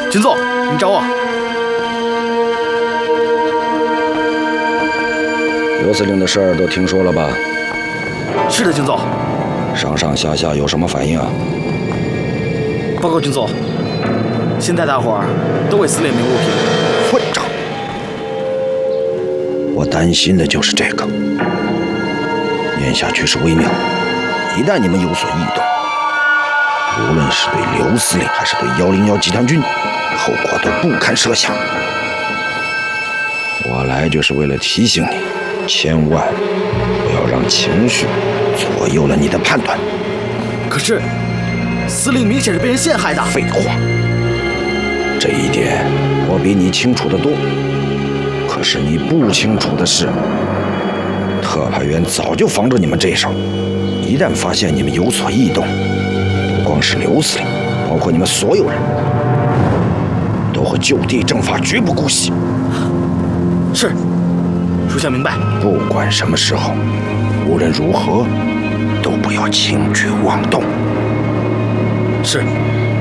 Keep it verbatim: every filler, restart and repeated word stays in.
军座，你找我。 刘司令的事儿都听说了吧？ 是的，军座。 上上下下有什么反应啊？ 报告军座，现在大伙儿都为司令鸣物品。 混账！我担心的就是这个。眼下局势微妙，一旦你们有所异动，无论是对刘司令还是对幺零幺集团军，后果都不堪设想。我来就是为了提醒你，千万不要让情绪左右了你的判断。 可是，司令明显是被人陷害的。 废话，这一点我比你清楚得多。可是你不清楚的是，特派员早就防着你们这手，一旦发现你们有所异动，不光是刘司令，包括你们所有人，都会就地正法，绝不姑息。 是，属下明白。 不管什么时候，无论如何，都不要轻举妄动。 是。